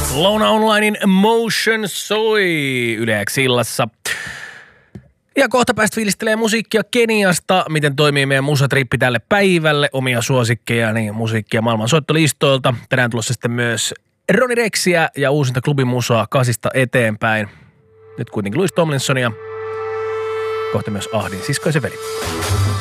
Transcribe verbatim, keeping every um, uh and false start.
Louna Onlinein Motion soi Yle X illassa. Ja kohta päästä fiilistelee musiikkia Keniasta, miten toimii meidän musatrippi tälle päivälle, omia suosikkeja, niin musiikkia maailman soittolistoilta. Tänään tulossa sitten myös Ronnie Rexia ja uusinta klubimusaa kasista eteenpäin. Nyt kuitenkin Louis Tomlinsonia, kohta myös Ahdin sisko ja se veli.